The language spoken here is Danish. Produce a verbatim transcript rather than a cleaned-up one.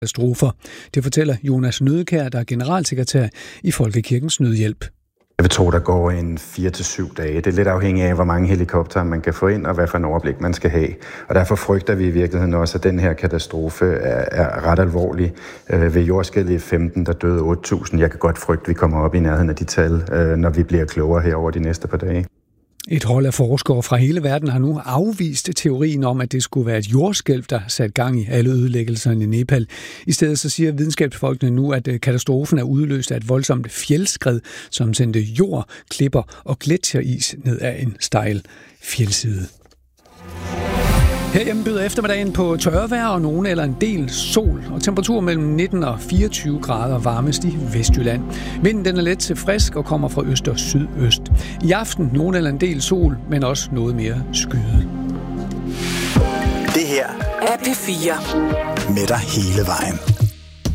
katastrofer. Det fortæller Jonas Nødekær, der er generalsekretær i Folkekirkens Nødhjælp. Jeg vil tro, der går en fire til syv dage. Det er lidt afhængigt af, hvor mange helikoptere man kan få ind, og hvad for en overblik man skal have. Og derfor frygter vi i virkeligheden også, at den her katastrofe er, er ret alvorlig. Øh, ved jordskælvet i femten, der døde otte tusind. Jeg kan godt frygte, at vi kommer op i nærheden af de tal, øh, når vi bliver klogere her over de næste par dage. Et hold af forskere fra hele verden har nu afvist teorien om, at det skulle være et jordskælv, der sat gang i alle ødelæggelserne i Nepal. I stedet så siger videnskabsfolkene nu, at katastrofen er udløst af et voldsomt fjeldskred, som sendte jord, klipper og gletsjeris ned ad en stejl fjeldside. Herhjemme byder eftermiddagen på tørvejr og nogen eller en del sol, og temperatur mellem nitten og fireogtyve grader varmest i Vestjylland. Vinden den er let til frisk og kommer fra øst og sydøst. I aften nogen eller en del sol, men også noget mere skyet. Det her er P fire. Med dig hele vejen.